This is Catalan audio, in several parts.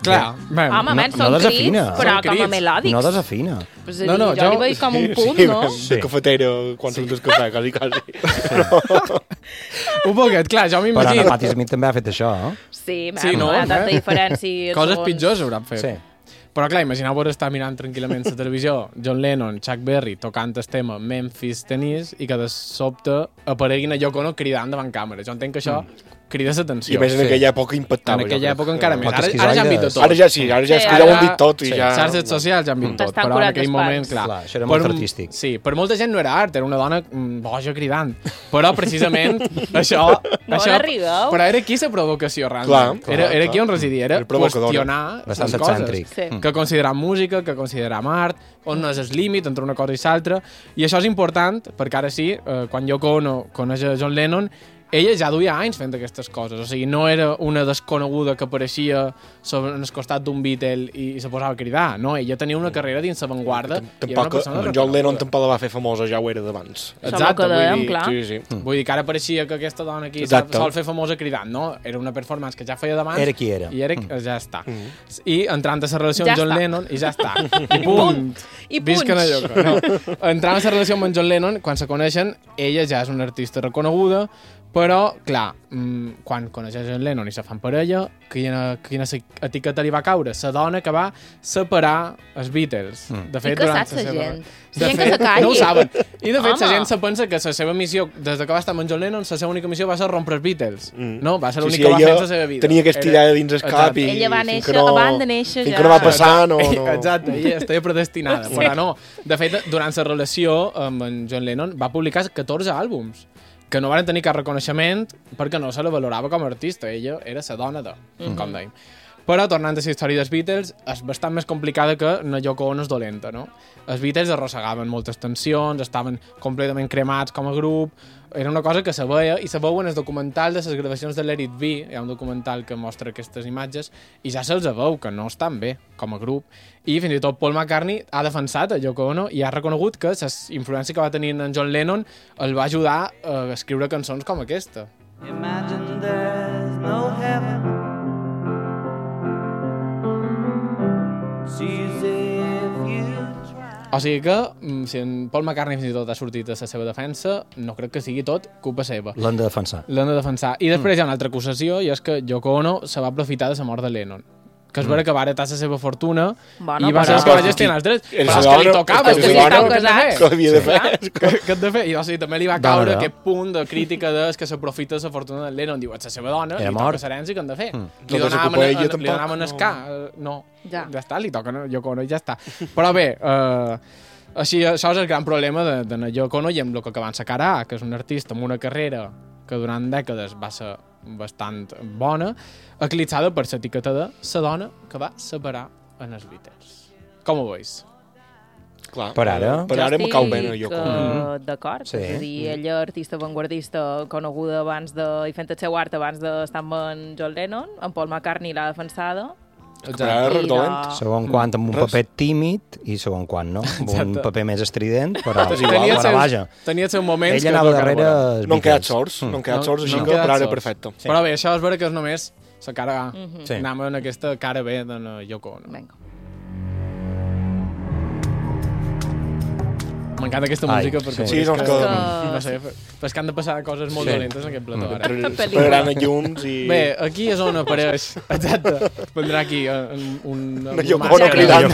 Clar, home, són crits, però com a melòdics. No desafina. Pues jo li veig com un punt, no? De cafetera, quan surts del cafè, quasi. Un poquet, clar, jo m'imagino... Però Anna Patti Smith també ha fet això, Sí, no? Hi ha tanta diferència. Coses pitjors hauran fet. Sí. Però clar, imagineu-vos estar mirant tranquil·lament la televisió, John Lennon, Chuck Berry tocant el tema Memphis Tennis i que de sobte apareguin a Yoko Ono cridant davant càmera. Jo entenc que això crida l'atenció. I més en aquella època impactava. En aquella època encara més. Ara ja han vist tot. Ara ja sí, ara ja és que ja ho han vist tot. Xarxes socials ja han vist tot, però en aquell moment, clar. Això era molt artístic. Sí, per molta gent no era art, era una dona boja cridant. Però precisament això... Però era aquí la provocació, realment. Era aquí on residia, era qüestionar les coses. Que consideram música, que consideram art, on no és el límit entre una cosa i l'altra. I això és important, perquè ara sí, quan Yoko Ono coneix a John Lennon, ella ja duia anys fent aquestes coses, o sigui, no era una desconeguda que apareixia en el costat d'un Beatle i se posava a cridar, no, ella tenia una carrera dins l'avantguarda i era una persona reconeguda. John Lennon tampoc la va fer famosa, ja ho era d'abans. Exacte, sí. Vull dir que ara pareixia que aquesta dona aquí sol fer famosa cridant, no? Era una performance que ja feia d'abans. Era qui era. I ja està. I entrant a la relació amb John Lennon, i ja està. I punt. Visca na Yoko. Entrant a la relació amb en John Lennon, quan se coneixen, ella ja és una artista reconeguda, però, clar, quan coneixes en Lennon i se fan parella, quina etiqueta li va caure? La dona que va separar els Beatles. De fet, I que saps la gent? Gent que se calli. No ho saben. I, de fet, la gent se pensa que la seva missió, des que va estar amb en John Lennon, la seva única missió va ser rompre els Beatles. No? Va ser l'únic que va fer la seva vida. Tenia aquesta idea dins el cap i... Ella va néixer, abans de néixer ja... Fins que no va passar, no... Exacte, ella estava predestinada. Però no. De fet, durant la relació amb en John Lennon va publicar 14 àlbums que no van tenir cap reconeixement perquè no se la valorava com a artista. Ella era la dona de, com dèiem. Però, tornant a la història dels Beatles, és bastant més complicada que una Yoko Ono és dolenta, no? Els Beatles arrossegaven moltes tensions, estaven completament cremats com a grup, era una cosa que se veia, i se veu en el documental de les gravacions de Let It Be, hi ha un documental que mostra aquestes imatges, i ja se'ls veu que no estan bé com a grup. I fins i tot Paul McCartney ha defensat a Yoko Ono i ha reconegut que la influència que va tenir en John Lennon el va ajudar a escriure cançons com aquesta. Imagine there's no heaven. O sigui que, si en Paul McCartney fins i tot ha sortit a la seva defensa, no crec que sigui tot culpa seva. L'han de defensar. I després hi ha una altra acusació, i és que Yoko Ono se va aprofitar de la mort de Lennon. Que és vera que va heretar la seva fortuna i va ser el que va gestionar els drets. Però és que li tocava. És que si estàu casats. Què havia de fer? Què de fer? I o sigui, també li va caure aquest punt de crítica que s'aprofita de la fortuna de Lennon. Diu, és la seva dona, li toca l'herència, què han de fer? Li donaven escà. No, ja està, li toca Yoko Ono i ja està. Però bé, així, això és el gran problema de Yoko Ono i amb el que van sacar ara, que és un artista amb una carrera que durant dècades va ser bastant bona, eclipsada per l'etiqueta de la dona que va separar en els Beatles. Com ho veus? Clar, per ara me cau bé a Yoko Ono. D'acord, és a dir, ella artista vanguardista coneguda abans de... i fent el seu art abans d'estar amb en John Lennon, en Paul McCartney l'ha defensada. Segon quant amb un paper tímid i segon quant no, amb un paper més estrident, però vaja. Tenia els seus moments. Ella anava darrere... No han quedat sorts, així que per ara perfecte. Però bé, això és vera que és només la cara A. Anem en aquesta cara B de Yoko Ono. Vinga. M'encanta aquesta música perquè... Sí, doncs que... No sé, però és que han de passar coses molt dolentes en aquest plató ara. Pararan a llums i... Bé, aquí és on apareix... Exacte. Vendrà aquí una Yoko Ono cridant.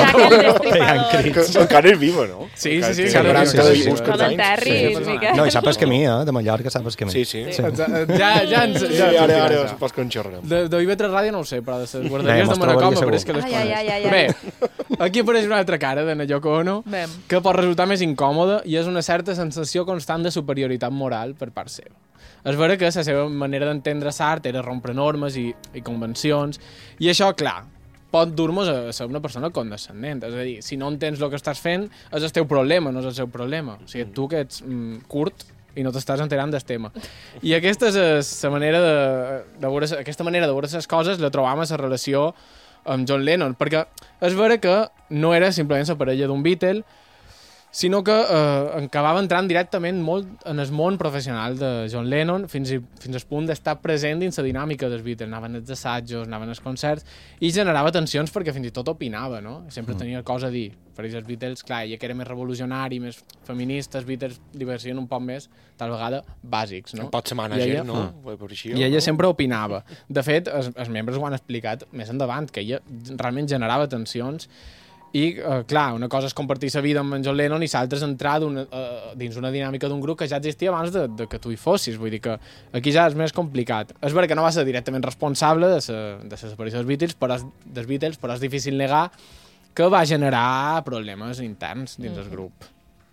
Encara és viva, no? Sí. No l'enterris, Miquel. No, i sap el camí, de Mallorca sap el camí. Sí. Ja ens... Ara es pot que en xerrarem. De IB3 Ràdio no ho sé, però de les guarderies de Manacor m'apareix que les coneix. Bé, aquí apareix una altra cara de Yoko Ono que pot resultar més incòmode i és una certa sensació constant de superioritat moral per part seva. És vera que la seva manera d'entendre l'art era rompre normes i convencions, i això, clar, pot dur-nos a ser una persona condescendent. És a dir, si no entens el que estàs fent, és el teu problema, no és el seu problema. O sigui, tu que ets curt i no t'estàs enterant del tema. I aquesta és la manera de veure les coses, la trobam a la relació amb John Lennon, perquè és vera que no era simplement la parella d'un Beatle, sinó que acabava entrant directament molt en el món professional de John Lennon, fins al punt d'estar present dins la dinàmica dels Beatles. Anaven als assajos, anaven als concerts, i generava tensions perquè fins i tot opinava, no? Sempre tenia cosa a dir. Per exemple, els Beatles, clar, ella que era més revolucionari, més feminista, els Beatles diversien un poc més, tal vegada, bàsics, no? Un poc ser mànager, no? I ella sempre opinava. De fet, els membres ho han explicat més endavant, que ella realment generava tensions. I, clar, una cosa és compartir la vida amb en John Lennon i l'altra és entrar dins una dinàmica d'un grup que ja existia abans de que tu hi fossis. Vull dir que aquí ja és més complicat. És vera que no va ser directament responsable de la desaparició dels Beatles, però és difícil negar que va generar problemes interns dins el grup.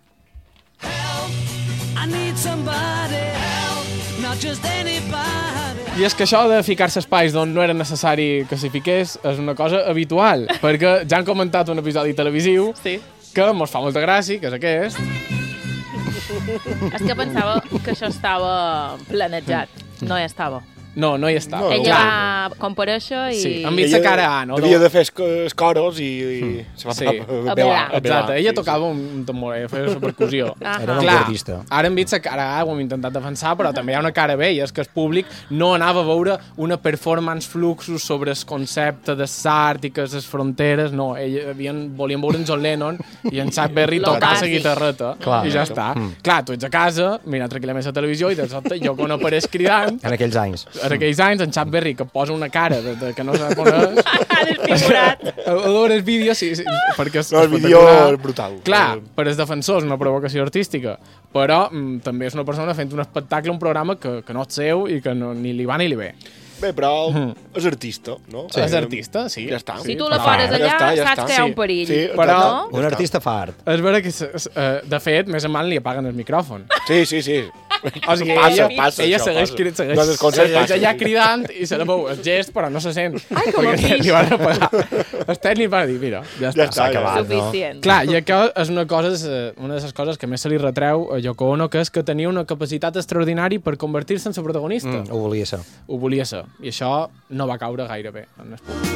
I need somebody help, not just anybody. I és que això de ficar-se espais d'on no era necessari que s'hi fiqués és una cosa habitual, perquè ja han comentat un episodi televisiu que mos fa molta gràcia, que és aquest. És que pensava que això estava planejat. No hi estava. No hi estava. Ella va comparèixer i... Sí, enmig de cara A, no? Devia de fer els coros i se va a veure. Exacte, ella tocava un tamboret, feia la percussió. Era un artista. Ara enmig de cara A ho hem intentat defensar, però també hi ha una cara B, i és que el públic no anava a veure una performance fluxus sobre el concepte de l'art i que les fronteres, no. Volien veure en John Lennon i en Chuck Berry tocar la guitarreta, i ja està. Clar, tu ets a casa, mirant tranquil·lament la televisió, i de sobte jo quan apareix cridant... En aquells anys. En aquells anys, en Chuck Berry, que posa una cara que no se la coneix... Desfigurat. A veure el vídeo, sí, perquè és el vídeo és brutal. Clar, per als defensors, una provocació artística, però també és una persona fent un espectacle, un programa que no és seu i que ni li va ni li ve. Bé, però és artista, no? Sí. És artista, sí. Ja està. Si tu la poses allà, saps que hi ha un perill. Sí, però un artista fa art. És vera que, de fet, més endavant li apaguen el micròfon. Sí. O sigui, ella segueix allà cridant i se la veu el gest, però no se sent. Ai, com a fill. Li van apagar. El tècnic va dir, mira, ja està. S'ha acabat, suficient. Clar, i això és una de les coses que més se li retreu a Yoko Ono, que és que tenia una capacitat extraordinària per convertir-se en la protagonista. Ho volia ser. Ho volia ser. I això no va caure gaire bé en el públic.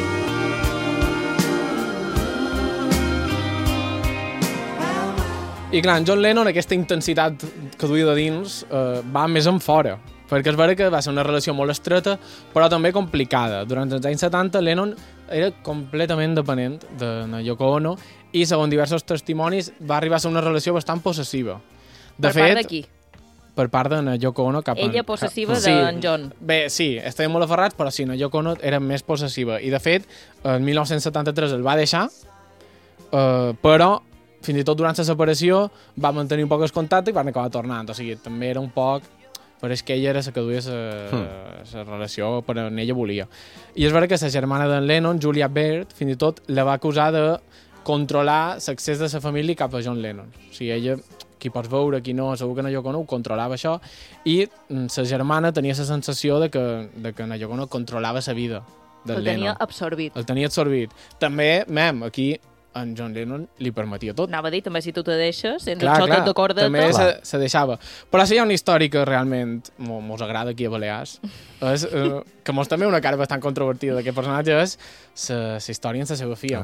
I clar, en John Lennon, aquesta intensitat que duia de dins va més en fora, perquè és vera que va ser una relació molt estreta, però també complicada. Durant els anys 70, Lennon era completament dependent de Yoko Ono i, segons diversos testimonis, va arribar a ser una relació bastant possessiva. Per part de qui? Per part de Yoko Ono cap a... Ella possessiva d'en John. Bé, sí, estàvem molt aferrats, però sí, Yoko Ono era més possessiva. I, de fet, en 1973 el va deixar, però fins i tot durant la separació va mantenir un poc el contacte i van acabar tornant. O sigui, també era un poc... Però és que ella era la que duia la relació per on ella volia. I és vera que la germana d'en Lennon, Julia Baird, fins i tot la va acusar de controlar l'accés de la família cap a John Lennon. O sigui, ella... qui pots veure, qui no, segur que en Yoko Ono ho controlava això, i la germana tenia la sensació de que en Yoko Ono controlava la vida del Lennon. El tenia absorbit. També, aquí, en John Lennon li permetia tot. Anava a dir, també si tu te deixes, ens això tot d'acord de tot. També se deixava. Però si hi ha una història que realment mos agrada aquí a Balears, és que mos també una cara bastant controvertida d'aquest personatge, és la història en la seva filla.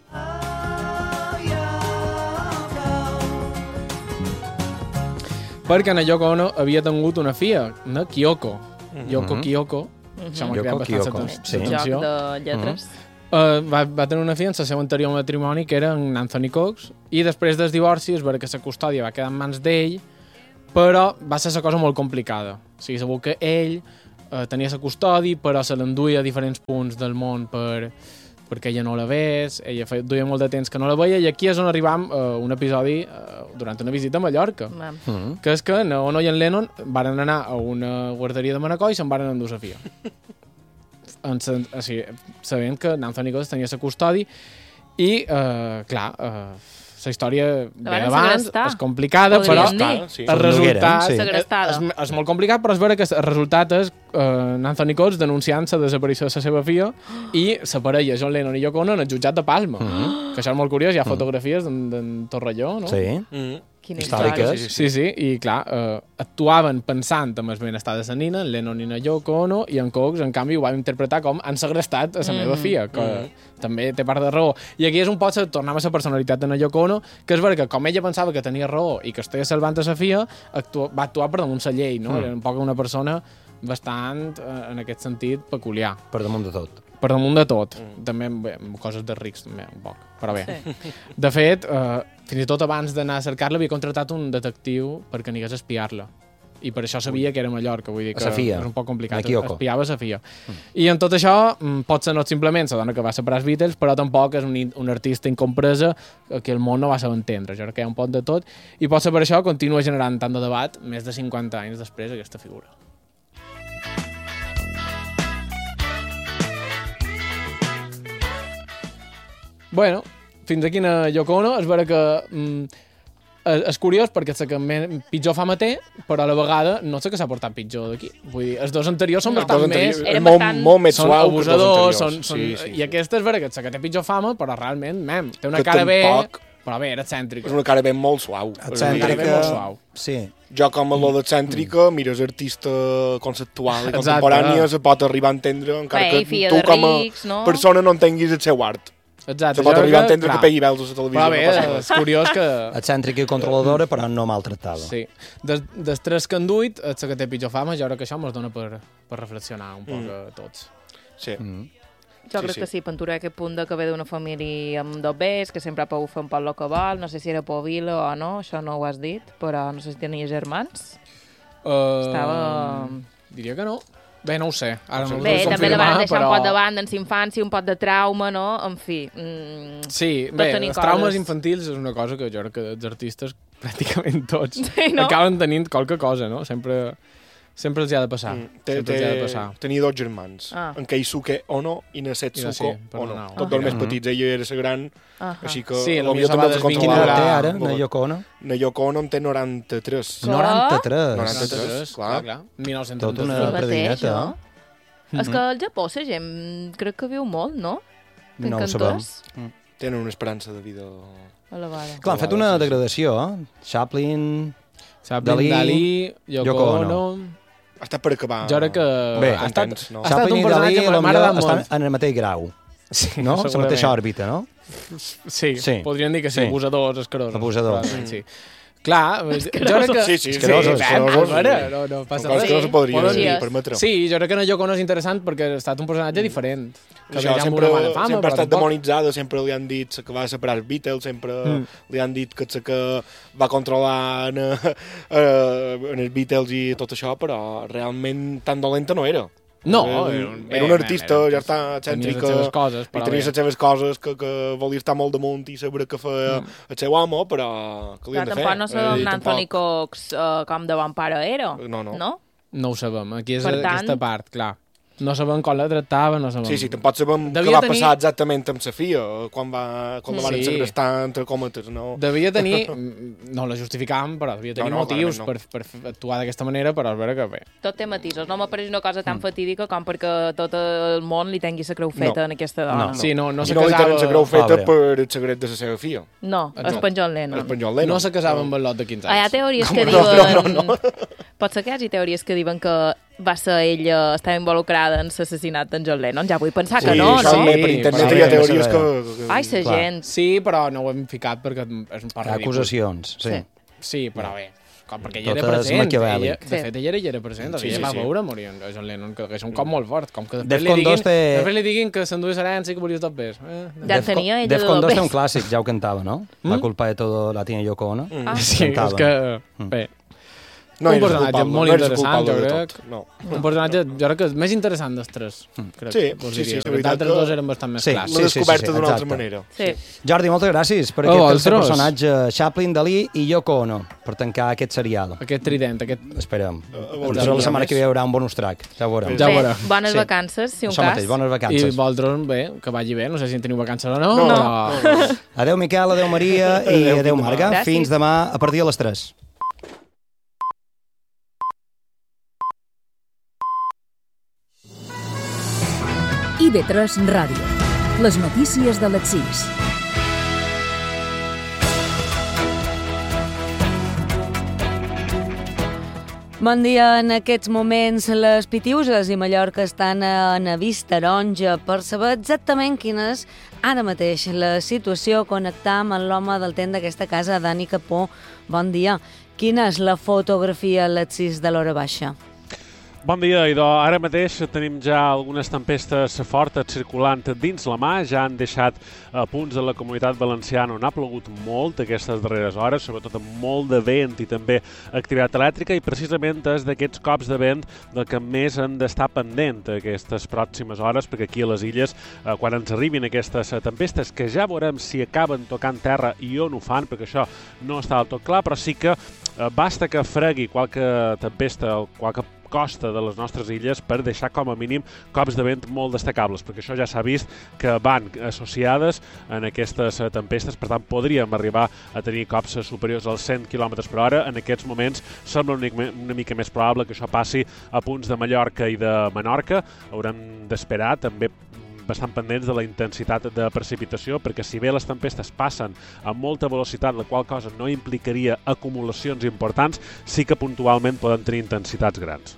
Perquè en Yoko Ono havia tingut una filla, una Kyoko. Kyoko. Això m'ha creat bastant joc de lletres. Va tenir una filla en el seu anterior matrimoni, que era en Anthony Cox, i després del divorci és vera que la custòdia va quedar en mans d'ell, però va ser una cosa molt complicada. O sigui, segur que ell tenia la custòdia, però se l'enduia a diferents punts del món perquè ella no la ves, ella duia molt de temps que no la veia, i aquí és on arribam un episodi durant una visita a Mallorca, que és que en Ono i en Lennon van anar a una guarderia de Manacor i se'n van endur la filla. Sabent que Anthony Cox tenia la custòdia i, clar, la història ve d'abans, és complicada, però el resultat és molt complicat, però és vera que el resultat és Anthony Cox denunciant la desaparició de la seva filla i la parella John Lennon i Yoko Ono en el jutjat de Palma, que això és molt curiós, hi ha fotografies d'en Torrelló, no? Sí. històriques. Sí, i clar, actuaven pensant en el benestar de la nina, en Lennon i en Yoko Ono, i en Cox, en canvi, ho va interpretar com han segrestat a la meva filla, que també té part de raó. I aquí és un poc tornar a la personalitat de Yoko Ono, que és vera que com ella pensava que tenia raó i que estava salvant a la filla, va actuar per damunt la llei, no? Era un poc una persona bastant, en aquest sentit, peculiar. Per damunt de tot. Per damunt de tot. També, bé, coses de rics, també, un poc. Però bé. Sí. De fet, fins i tot abans d'anar a cercar-la havia contratat un detectiu perquè anigués a espiar-la. I per això sabia que era a Mallorca, vull dir que és un poc complicat. Espiava a Safia. I en tot això, pot ser no simplement la dona que va separar els Beatles, però tampoc és un artista incompresa que el món no va saber entendre. Jo crec que hi ha un poc de tot. I pot ser per això continua generant tant de debat més de 50 anys després aquesta figura. Bueno, fins aquí a Yoko Ono. És vera que és curiós perquè és que pitjor fama té, però a la vegada no sé que s'ha portat pitjor d'aquí. Vull dir, els dos anteriors són bastant més... Molt més són suau abusadors, i aquesta és vera que té pitjor fama, però realment, té una cara bé... Però bé, era excèntrica. És una cara ben molt suau. Excèntrica, sí. Jo com a lo d'excèntrica, mires artista conceptual i contemporània, se pot arribar a entendre, encara que tu com a persona no entenguis el seu art. Exacte. Se pot arribar a entendre que pegui veus a la televisió. Però bé, és curiós que... Excèntrica i controladora, però no maltractada. Sí. Dels tres que han duit, el que té pitjor fama, jo crec que això ens dona per reflexionar un poc a tots. Sí. Jo crec que sí, Pentura aquest punt de que ve d'una família amb dos bes, que sempre ha pogut fer un poc el que vol, no sé si era Povilo o no, això no ho has dit, però no sé si tenia germans. Estava... Diria que no. Bé, no ho sé. Ara no bé, també la van deixar un pot de banda en la infància, un pot de trauma, no? En fi... Sí, bé, els traumes infantils és una cosa que jo crec que els artistes, pràcticament tots, acaben tenint qualque cosa, no? Sempre els hi ha de passar. Tenia dos germans, en Keisuke Ono i Setsuko Ono. Tots dos més petits, ella era la gran, així que potser també els controlava. Quina té ara, na Yoko Ono? Na Yoko Ono en té 93. 93? Clar. 1933. Tot una predineta. És que al Japó la gent crec que viu molt, no? No ho sabem. Tenen una esperança de vida elevada. Clar, han fet una degradació, Chaplin, Dalí, Yoko Ono... Ha estat per acabar. Jo crec que... Bé, ha estat un personatge que m'ha agradat molt. Estan en el mateix grau, no? La mateixa òrbita, no? Sí, podríem dir que sí. Abusadors, escarosos. Abusadors. Sí. Clar, jo crec que... Sí. No passa res. Que no se podria permetre. Sí, jo crec que Yoko Ono és interessant perquè ha estat un personatge diferent. Això sempre ha estat demonitzada, sempre li han dit que va separar els Beatles, sempre li han dit que va controlar en els Beatles i tot això, però realment tan dolenta no era. No, era un artista, ja està excèntrica, i tenia les seves coses que volia estar molt damunt i saber què feia el seu home, però què li han de fer? Tampoc no sabem Anthony Cox com de bon pare era, no? No ho sabem, aquí és aquesta part, clar. No sabem com la tractava, no sabem... Sí, tampoc sabem què va passar exactament amb la filla, quan la van segrestar entre còmetes, no? Devia tenir... No la justificàvem, però devia tenir motius per actuar d'aquesta manera, però és vera que bé. Tot té matisos. No m'apareix una cosa tan fatídica com perquè tot el món li tengui la creu feta en aquesta dona. Sí, no se casava... I no li tenen la creu feta per el secret de la seva filla. No, és per John Lennon. No se casava amb el lot de 15 anys. Hi ha teories que diuen... Pot ser que hi hagi teories que diuen que va ser ella, estava involucrada en l'assassinat d'en John Lennon. Ja vull pensar que no, no? Sí, per internet hi ha teories que... Ai, la gent. Sí, però no ho hem ficat perquè és un part ridícul. Acusacions, sí. Sí, però bé, perquè ella era present. De fet, ella era present. Ella va veure morir en John Lennon, que és un cop molt fort. Com que després li diguin que s'enduís herència i que volia tot bé. Ja tenia ella de Defcon 2 té un clàssic, ja ho cantava, no? La culpa de todo la tiene Yoko Ono. Sí, és que... Bé. Un personatge molt interessant, jo crec. Un personatge, jo crec que és més interessant dels tres. Sí. Els altres dos eren bastant més clàssics. L'he descoberta d'una altra manera. Jordi, moltes gràcies per aquest tercer personatge, Chaplin, Dalí i Yoko Ono, per tancar aquest serial. Aquest trident, Esperem. La setmana que ve hi haurà un bonus track. Ja ho veurem. Bé, bones vacances, si un cas. Mateix, bones vacances. I vosaltres, bé, que vagi bé. No sé si en teniu vacances o no. Adéu, Miquel, adéu, Maria i adéu, Marga. Fins demà a partir de les 3. IB3 Ràdio. Les notícies de les 6. Bon dia. En aquests moments les Pitiuses i Mallorca estan en avís taronja. Per saber exactament quina és ara mateix la situació, connectam amb l'home del tent d'aquesta casa, Dani Capó. Bon dia. Quina és la fotografia a les 6 de l'hora baixa? Bon dia, idò. Ara mateix tenim ja algunes tempestes fortes circulant dins la mà. Ja han deixat punts de la Comunitat Valenciana on ha plogut molt aquestes darreres hores, sobretot amb molt de vent i també activitat elèctrica, i precisament és d'aquests cops de vent del que més han d'estar pendent aquestes pròximes hores, perquè aquí a les illes, quan ens arribin aquestes tempestes, que ja veurem si acaben tocant terra i on ho fan, perquè això no està del tot clar, però sí que basta que fregui qualque tempesta o qualque costa de les nostres illes per deixar com a mínim cops de vent molt destacables, perquè això ja s'ha vist que van associades en aquestes tempestes, per tant podríem arribar a tenir cops superiors als 100 km per hora. En aquests moments sembla una mica més probable que això passi a punts de Mallorca i de Menorca. Haurem d'esperar també bastant pendents de la intensitat de precipitació, perquè si bé les tempestes passen a molta velocitat, la qual cosa no implicaria acumulacions importants, sí que puntualment poden tenir intensitats grans.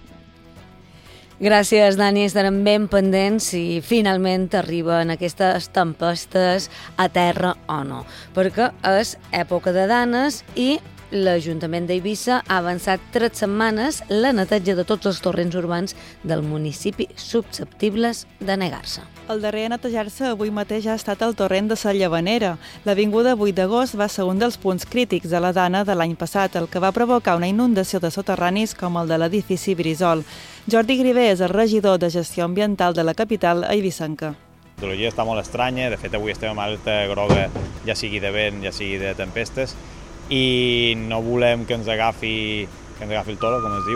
Gràcies, Dani. Estarem ben pendents si finalment arriben aquestes tempestes a terra o no, perquè és època de danes i l'Ajuntament d'Eivissa ha avançat 3 setmanes la neteja de tots els torrents urbans del municipi susceptibles de negar-se. El darrer a netejar-se avui mateix ha estat el torrent de Sa Llavanera. L'avinguda 8 d'agost va ser un dels punts crítics de la dana de l'any passat, el que va provocar una inundació de soterranis com el de l'edifici Brisol. Jordi Grivé és el regidor de gestió ambiental de la capital eivissenca. La meteorologia està molt estranya, de fet avui estem en alerta groga, ja sigui de vent, ja sigui de tempestes, i no volem que ens agafi el toro, com es diu,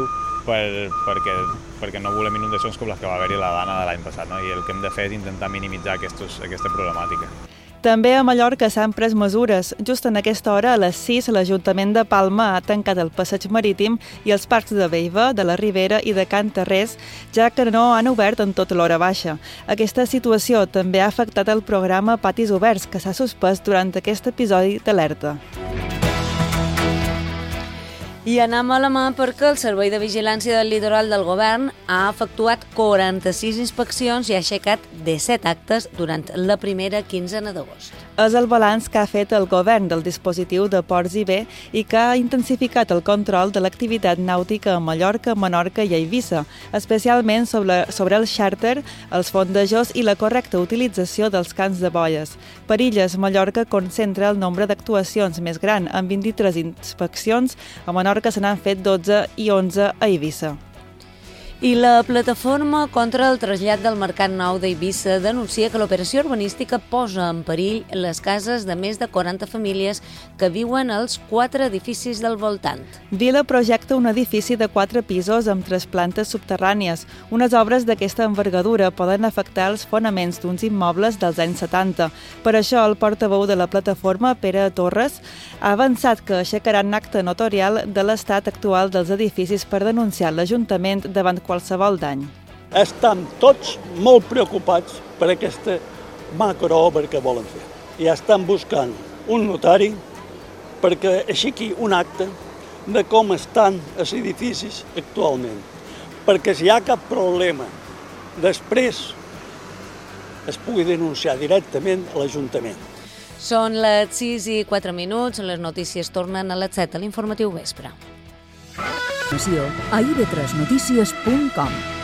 perquè no volem inundacions com les que va haver-hi la dana de l'any passat, no? I el que hem de fer és intentar minimitzar aquesta problemàtica. També a Mallorca s'han pres mesures. Just en aquesta hora, a les 6, l'Ajuntament de Palma ha tancat el passeig marítim i els parcs de Beiva, de la Ribera i de Can Terrés, ja que no han obert en tota l'hora baixa. Aquesta situació també ha afectat el programa Patis Oberts, que s'ha suspès durant aquest episodi d'alerta. I anem a la mà perquè el Servei de Vigilància del Litoral del Govern ha efectuat 46 inspeccions i ha aixecat 17 actes durant la primera quinzena d'agost. És el balanç que ha fet el govern del dispositiu de Ports i Bé i que ha intensificat el control de l'activitat nàutica a Mallorca, Menorca i Eivissa, especialment sobre el xàrter, els fondejos i la correcta utilització dels cants de boies. Per illes, Mallorca concentra el nombre d'actuacions més gran, amb 23 inspeccions, a Menorca se n'han fet 12 i 11 a Eivissa. I la plataforma contra el trasllat del Mercat Nou d'Eivissa denuncia que l'operació urbanística posa en perill les cases de més de 40 famílies que viuen als 4 edificis del voltant. Vila projecta un edifici de 4 pisos amb 3 plantes subterrànies. Unes obres d'aquesta envergadura poden afectar els fonaments d'uns immobles dels anys 70. Per això, el portaveu de la plataforma, Pere Torres, ha avançat que aixecaran acte notorial de l'estat actual dels edificis per denunciar l'Ajuntament davant qualsevol dany. Estan tots molt preocupats per aquesta macroobra que volen fer. I estan buscant un notari perquè aixequi un acte de com estan els edificis actualment. Perquè si hi ha cap problema, després es pugui denunciar directament a l'Ajuntament. Són les 6 i 4 minuts, les notícies tornen a les 7 a l'informatiu vespre. A ib3notícies.com